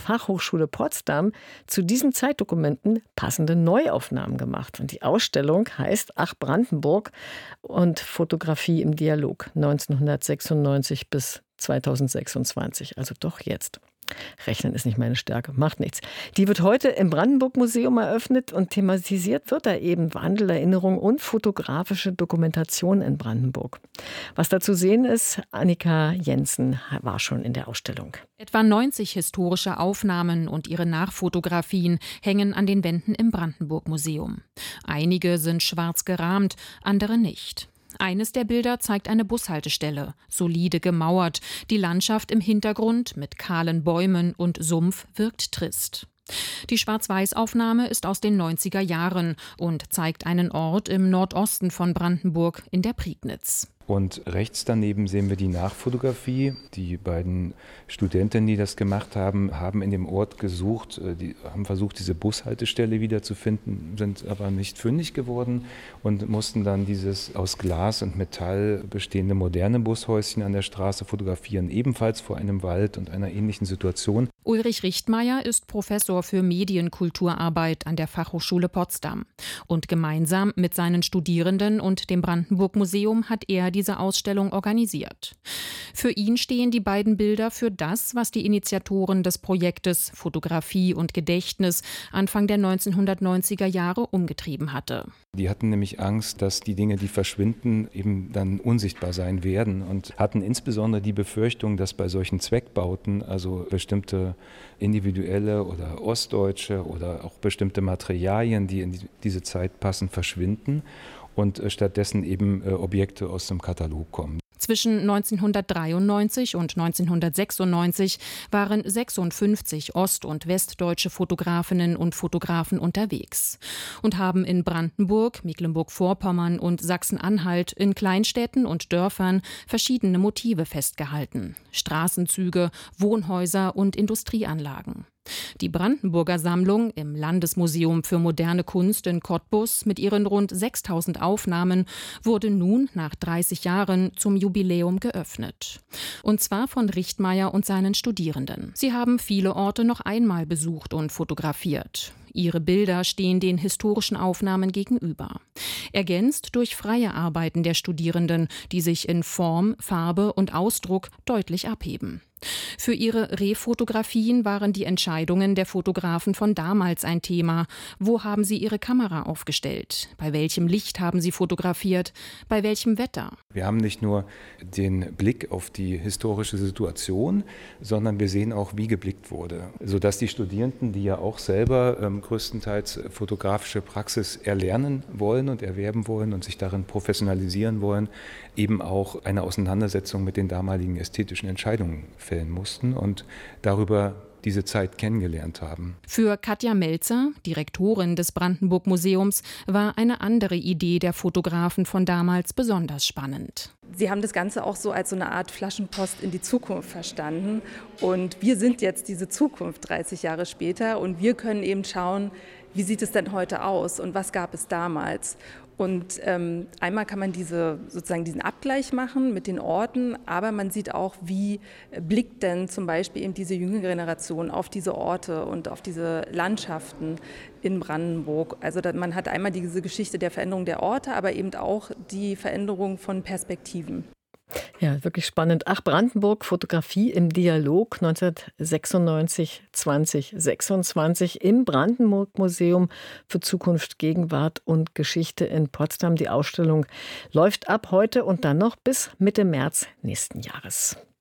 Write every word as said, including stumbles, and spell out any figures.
Fachhochschule Potsdam zu diesen Zeitdokumenten passende Neuaufnahmen gemacht. Und die Ausstellung heißt Ach Brandenburg und Fotografie im Dialog neunzehnhundertsechsundneunzig bis zweitausendsechsundzwanzig, also doch jetzt. Rechnen ist nicht meine Stärke, macht nichts. Die wird heute im Brandenburg-Museum eröffnet und thematisiert wird da eben Wandel, Erinnerung und fotografische Dokumentation in Brandenburg. Was da zu sehen ist, Annika Jensen war schon in der Ausstellung. Etwa neunzig historische Aufnahmen und ihre Nachfotografien hängen an den Wänden im Brandenburg-Museum. Einige sind schwarz gerahmt, andere nicht. Eines der Bilder zeigt eine Bushaltestelle, solide gemauert. Die Landschaft im Hintergrund mit kahlen Bäumen und Sumpf wirkt trist. Die Schwarz-Weiß-Aufnahme ist aus den neunziger Jahren und zeigt einen Ort im Nordosten von Brandenburg in der Prignitz. Und rechts daneben sehen wir die Nachfotografie. Die beiden Studentinnen, die das gemacht haben, haben in dem Ort gesucht, die haben versucht, diese Bushaltestelle wiederzufinden, sind aber nicht fündig geworden und mussten dann dieses aus Glas und Metall bestehende moderne Bushäuschen an der Straße fotografieren, ebenfalls vor einem Wald und einer ähnlichen Situation. Ulrich Richtmeier ist Professor für Medienkulturarbeit an der Fachhochschule Potsdam. Und gemeinsam mit seinen Studierenden und dem Brandenburg-Museum hat er diese Ausstellung organisiert. Für ihn stehen die beiden Bilder für das, was die Initiatoren des Projektes Fotografie und Gedächtnis Anfang der neunzehnhundertneunziger Jahre umgetrieben hatte. Die hatten nämlich Angst, dass die Dinge, die verschwinden, eben dann unsichtbar sein werden und hatten insbesondere die Befürchtung, dass bei solchen Zweckbauten, also bestimmte individuelle oder ostdeutsche oder auch bestimmte Materialien, die in diese Zeit passen, verschwinden und stattdessen eben Objekte aus dem Katalog kommen. Zwischen neunzehnhundertdreiundneunzig und neunzehnhundertsechsundneunzig waren sechsundfünfzig ost- und westdeutsche Fotografinnen und Fotografen unterwegs und haben in Brandenburg, Mecklenburg-Vorpommern und Sachsen-Anhalt in Kleinstädten und Dörfern verschiedene Motive festgehalten: Straßenzüge, Wohnhäuser und Industrieanlagen. Die Brandenburger Sammlung im Landesmuseum für moderne Kunst in Cottbus mit ihren rund sechstausend Aufnahmen wurde nun nach dreißig Jahren zum Jubiläum geöffnet. Und zwar von Richtmeier und seinen Studierenden. Sie haben viele Orte noch einmal besucht und fotografiert. Ihre Bilder stehen den historischen Aufnahmen gegenüber. Ergänzt durch freie Arbeiten der Studierenden, die sich in Form, Farbe und Ausdruck deutlich abheben. Für ihre Refotografien waren die Entscheidungen der Fotografen von damals ein Thema. Wo haben sie ihre Kamera aufgestellt? Bei welchem Licht haben sie fotografiert? Bei welchem Wetter? Wir haben nicht nur den Blick auf die historische Situation, sondern wir sehen auch, wie geblickt wurde. Sodass die Studierenden, die ja auch selber ähm, größtenteils fotografische Praxis erlernen wollen und erwerben wollen und sich darin professionalisieren wollen, eben auch eine Auseinandersetzung mit den damaligen ästhetischen Entscheidungen fällen mussten und darüber diese Zeit kennengelernt haben. Für Katja Melzer, Direktorin des Brandenburg-Museums, war eine andere Idee der Fotografen von damals besonders spannend. Sie haben das Ganze auch so als so eine Art Flaschenpost in die Zukunft verstanden. Und wir sind jetzt diese Zukunft dreißig Jahre später und wir können eben schauen, wie sieht es denn heute aus und was gab es damals? Und ähm, einmal kann man diese, sozusagen diesen Abgleich machen mit den Orten, aber man sieht auch, wie blickt denn zum Beispiel eben diese jüngere Generation auf diese Orte und auf diese Landschaften in Brandenburg. Also da, man hat einmal diese Geschichte der Veränderung der Orte, aber eben auch die Veränderung von Perspektiven. Ja, wirklich spannend. Ach, Brandenburg, Fotografie im Dialog neunzehnhundertsechsundneunzig bis zweitausendsechsundzwanzig im Brandenburg-Museum für Zukunft, Gegenwart und Geschichte in Potsdam. Die Ausstellung läuft ab heute und dann noch bis Mitte März nächsten Jahres.